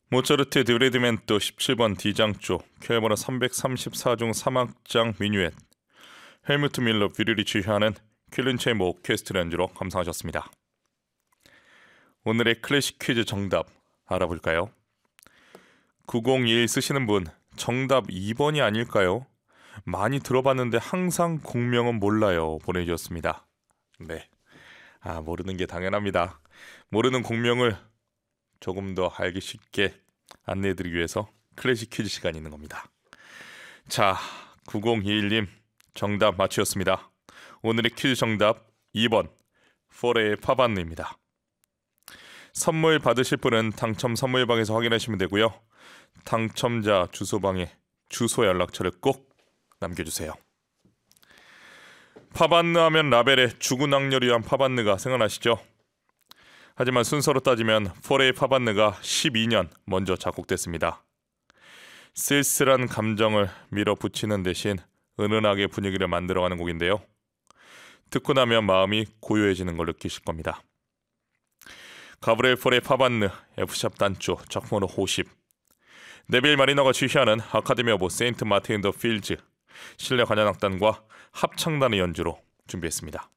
모차르트 드레드멘토 17번 D장조 쾌번호 334중 3악장 미뉴엣 헬무트 밀러 뷰리리 취하는 퀼른체모 오케스트라 연주로 감상하셨습니다. 오늘의 클래식 퀴즈 정답 알아볼까요? 9021 쓰시는 분 정답 2번이 아닐까요? 많이 들어봤는데 항상 공명은 몰라요 보내주셨습니다. 네, 모르는 게 당연합니다. 모르는 공명을 조금 더 알기 쉽게 안내해드리기 위해서 클래식 퀴즈 시간이 있는 겁니다. 자, 9021님 정답 맞추셨습니다. 오늘의 퀴즈 정답 2번 포레의 파반느입니다. 선물 받으실 분은 당첨 선물방에서 확인하시면 되고요. 당첨자 주소방에 주소 연락처를 꼭 남겨주세요. 파반느 하면 라벨의 죽은 악녀를 위한 파반느가 생각나시죠? 하지만 순서로 따지면 포레의 파반느가 12년 먼저 작곡됐습니다. 쓸쓸한 감정을 밀어붙이는 대신 은은하게 분위기를 만들어가는 곡인데요. 듣고 나면 마음이 고요해지는 걸 느끼실 겁니다. 가브리엘 포레의 파반느 F샵 단조 작품으로 50 네빌 마리너가 지휘하는 아카데미 오브 세인트 마틴 더 필즈 실내 관현악단과 합창단의 연주로 준비했습니다.